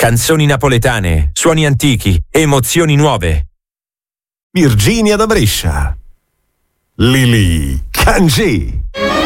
Canzoni napoletane, suoni antichi, emozioni nuove. Virginia da Brescia. Lili Cangi.